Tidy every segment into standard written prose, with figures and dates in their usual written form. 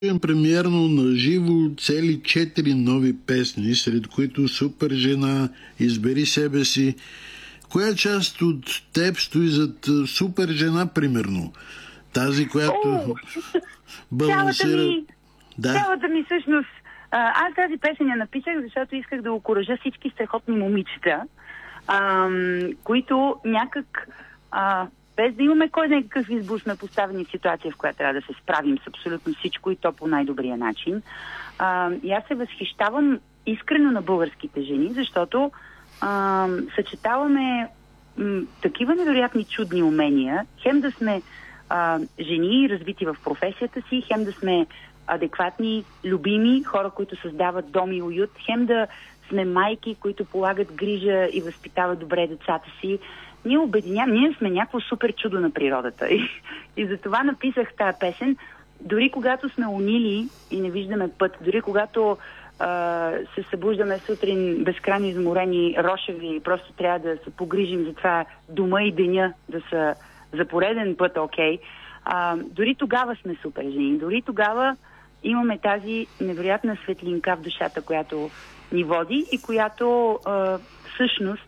премиерно на живо цели 4 нови песни, сред които Супер жена, Избери себе си. Коя част от теб стои зад Супер жена, примерно? Тази, която балансира... Цялата ми всъщност... Аз тази песен я написах, защото исках да окуража всички страхотни момичета, които някак... без да имаме кой някакъв избор, сме поставени в ситуация, в която трябва да се справим с абсолютно всичко и то по най-добрия начин. И аз се възхищавам искрено на българските жени, защото съчетаваме такива невероятни чудни умения, хем да сме жени, развити в професията си, хем да сме адекватни, любими, хора, които създават дом и уют, хем да сме майки, които полагат грижа и възпитават добре децата си. Ние сме някакво супер чудо на природата. И затова написах тази песен. Дори когато сме унили и не виждаме път, дори когато се събуждаме сутрин безкрайно изморени, рошеви и просто трябва да се погрижим за това дома и деня да са за пореден път окей. Дори тогава сме супер жени. Дори тогава имаме тази невероятна светлинка в душата, която ни води и която всъщност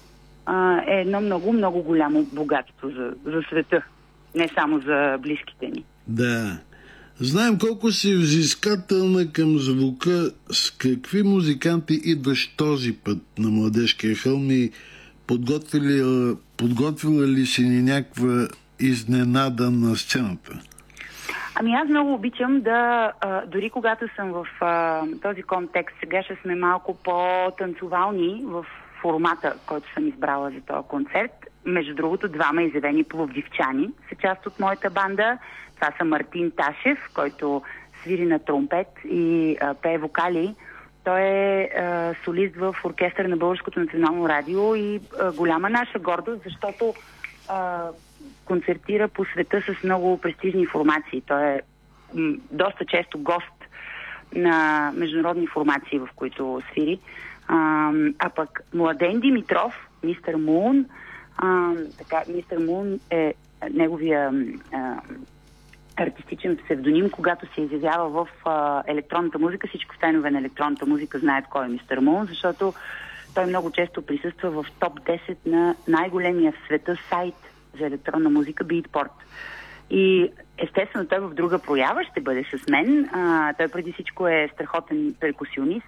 е едно много, много голямо богатство за света. Не само за близките ни. Да. Знаем колко си взискателна към звука. С какви музиканти идваш този път на Младежкия хълм и подготвила ли си ни някаква изненада на сцената? Ами аз много обичам да, дори когато съм в този контекст, сега ще сме малко по-танцовални в формата, който съм избрала за този концерт. Между другото, двама изявени пловдивчани са част от моята банда. Това са Мартин Ташев, който свири на тромпет и пее вокали. Той е солист в оркестър на Българското национално радио и голяма наша гордост, защото концертира по света с много престижни формации. Той е доста често гост на международни формации, в които свири. А пък Младен Димитров, Мистер Мун, Мистер Мун е неговия артистичен псевдоним, когато се изявява в електронната музика. Всички фенове на електронната музика знаят кой е Мистер Мун, защото той много често присъства в топ 10 на най-големия в света сайт за електронна музика Beatport. И естествено той в друга проява ще бъде с мен. Той преди всичко е страхотен перкусионист,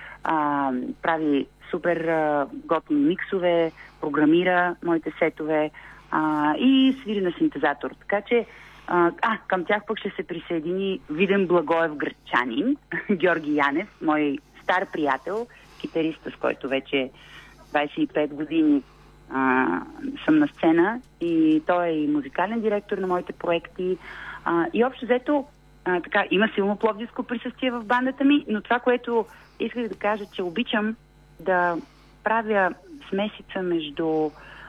прави супер готини миксове, програмира моите сетове и свири на синтезатор. Така че към тях пък ще се присъедини Виден Благоев гръчанин, Георги Янев, мой стар приятел, китариста, с който вече 25 години съм на сцена, и той е и музикален директор на моите проекти. И общо взето има силно пловдивско присъствие в бандата ми, но това, което исках да кажа, че обичам да правя смесица между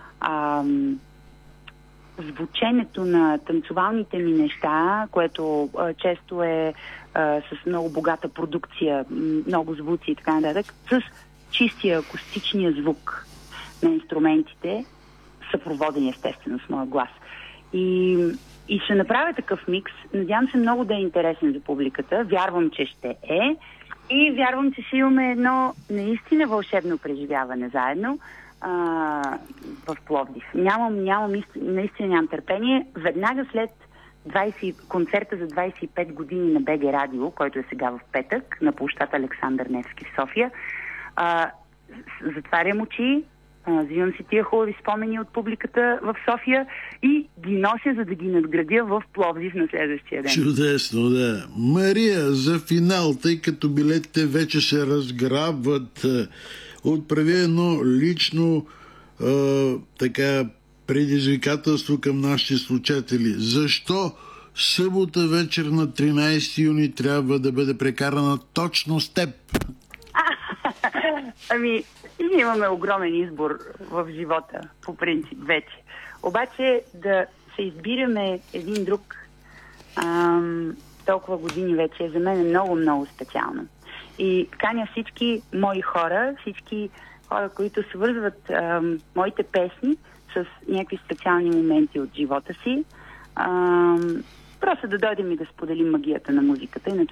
звученето на танцовалните ми неща, което често е с много богата продукция, много звуци и така нататък, с чистия акустичния звук на инструментите, съпроводени естествено с моя глас. И ще направя такъв микс. Надявам се много да е интересен за публиката. Вярвам, че ще е. И вярвам, че ще имаме едно наистина вълшебно преживяване заедно в Пловдив. Наистина нямам търпение. Веднага след концерта за 25 години на БГ Радио, който е сега в петък, на площад Александър Невски в София, затварям очи, взимам си тия хубави спомени от публиката в София и ги нося, за да ги надградя в Пловдив на следващия ден. Чудесно, да. Мария, за финал, тъй като билетите вече се разграбват, отправи едно лично предизвикателство към нашите слушатели. Защо събота вечер на 13 юни трябва да бъде прекарана точно с теб? Ами, и имаме огромен избор в живота, по принцип, вече. Обаче да се избираме един друг толкова години вече за мен е много, много специално. И каня всички мои хора, всички хора, които свързват моите песни с някакви специални моменти от живота си, Просто да дойдем и да споделим магията на музиката и на